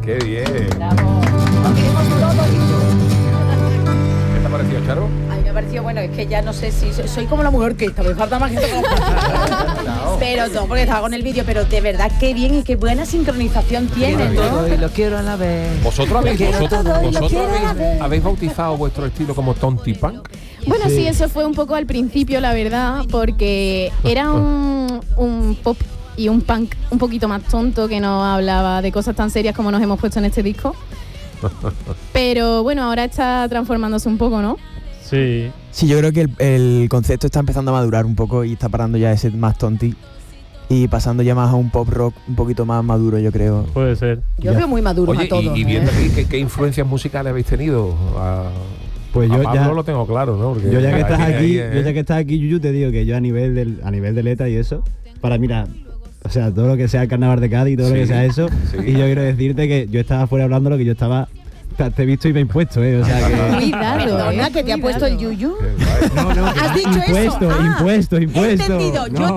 ¡Qué bien! Bravo. Lo queremos todo, ¿Qué te ha parecido, Charo? A mí me ha parecido, bueno, es que ya no sé si soy como la mujer orquesta, me falta más que todo. Pero todo porque estaba con el vídeo, pero de verdad qué bien y qué buena sincronización tiene, ¿no? Y lo quiero a la vez. ¿Vosotros vez. habéis bautizado vuestro estilo como Tonti Punk? Bueno, sí, eso fue un poco al principio, la verdad, porque era un pop y un punk un poquito más tonto que no hablaba de cosas tan serias como nos hemos puesto en este disco. Pero bueno, ahora está transformándose un poco, ¿no? Sí. Sí, yo creo que el concepto está empezando a madurar un poco y está parando ya ese más tonti y pasando ya más a un pop rock un poquito más maduro, yo creo. Puede ser. Yo veo muy maduro Oye, a todos. y viendo aquí, ¿qué influencias musicales habéis tenido? Pues a yo Pablo ya lo tengo claro, ¿no? Porque yo ya que estás aquí, ahí, yo ya que estás aquí, Yuyu, te digo que yo a nivel de letra y eso, para mira, o sea, todo lo que sea el carnaval de Cádiz y todo lo que sea eso, y yo quiero decirte que yo estaba fuera hablando lo que yo estaba. Te he visto y me he impuesto, o sea que. Cuidado, Perdona, que te ha puesto el yuyu. No, ¿Has dicho impuesto, eso? impuesto. He entendido. No. Yo